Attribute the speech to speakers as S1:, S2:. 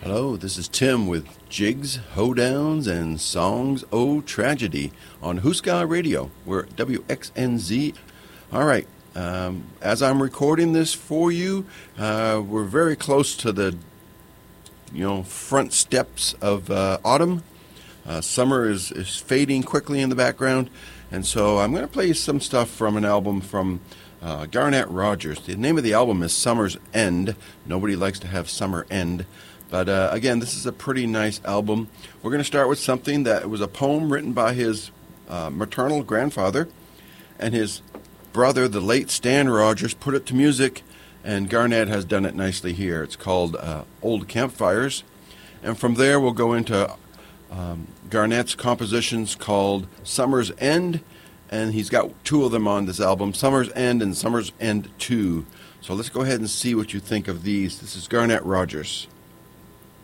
S1: Hello, this is Tim with Jigs, Hoedowns, and Songs O Tragedy on Huska Radio. We're at WXNZ. All right, as I'm recording this for you, we're very close to the front steps of autumn. Summer is fading quickly in the background, and so I'm going to play some stuff from an album from Garnett Rogers. The name of the album is Summer's End. Nobody likes to have summer end. But again, this is a pretty nice album. We're going to start with something that was a poem written by his maternal grandfather, and his brother, the late Stan Rogers, put it to music, and Garnett has done it nicely here. It's called Old Campfires. And from there, we'll go into Garnett's compositions called Summer's End, and he's got two of them on this album, Summer's End and Summer's End 2. So let's go ahead and see what you think of these. This is Garnett Rogers.